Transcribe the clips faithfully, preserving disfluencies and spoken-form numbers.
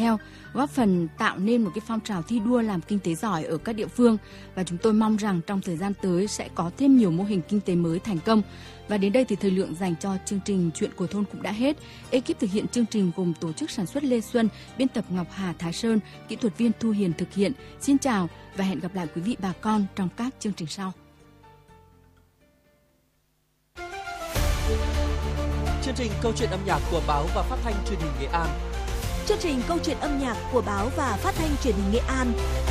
theo, góp phần tạo nên một cái phong trào thi đua làm kinh tế giỏi ở các địa phương. Và chúng tôi mong rằng trong thời gian tới sẽ có thêm nhiều mô hình kinh tế mới thành công. Và đến đây thì thời lượng dành cho chương trình Chuyện của thôn cũng đã hết. Ekip thực hiện chương trình gồm tổ chức sản xuất Lê Xuân, biên tập Ngọc Hà Thái Sơn, kỹ thuật viên Thu Hiền thực hiện. Xin chào và hẹn gặp lại quý vị bà con trong các chương trình sau. Chương trình Câu chuyện âm nhạc của báo và phát thanh truyền hình Nghệ An. Chương trình Câu chuyện âm nhạc của báo và phát thanh truyền hình Nghệ An.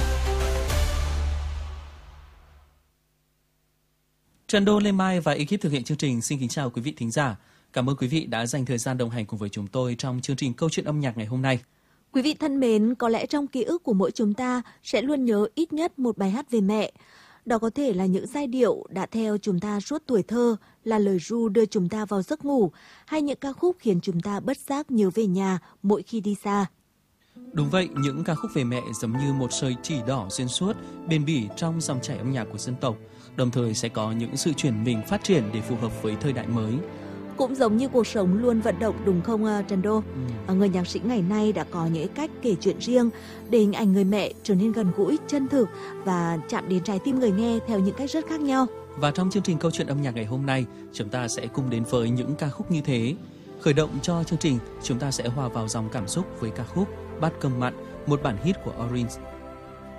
Trần Đô, Lê Mai và ekip thực hiện chương trình xin kính chào quý vị thính giả. Cảm ơn quý vị đã dành thời gian đồng hành cùng với chúng tôi trong chương trình Câu chuyện âm nhạc ngày hôm nay. Quý vị thân mến, có lẽ trong ký ức của mỗi chúng ta sẽ luôn nhớ ít nhất một bài hát về mẹ. Đó có thể là những giai điệu đã theo chúng ta suốt tuổi thơ, là lời ru đưa chúng ta vào giấc ngủ, hay những ca khúc khiến chúng ta bất giác nhớ về nhà mỗi khi đi xa. Đúng vậy, những ca khúc về mẹ giống như một sợi chỉ đỏ xuyên suốt, bền bỉ trong dòng chảy âm nhạc của dân tộc, đồng thời sẽ có những sự chuyển mình phát triển để phù hợp với thời đại mới. Cũng giống như cuộc sống luôn vận động đúng không Trần Đô? Ừ. Người nhạc sĩ ngày nay đã có những cách kể chuyện riêng để hình ảnh người mẹ trở nên gần gũi, chân thực và chạm đến trái tim người nghe theo những cách rất khác nhau. Và trong chương trình Câu chuyện âm nhạc ngày hôm nay, chúng ta sẽ cùng đến với những ca khúc như thế. Khởi động cho chương trình, chúng ta sẽ hòa vào dòng cảm xúc với ca khúc Bát Cơm Mặn, một bản hit của Orange.